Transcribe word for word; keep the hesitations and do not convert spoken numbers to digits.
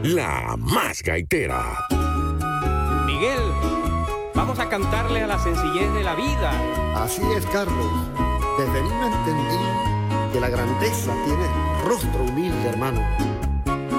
la más gaitera. Miguel, vamos a cantarle a la sencillez de la vida. Así es, Carlos. Desde niño entendí que la grandeza tiene rostro humilde, hermano.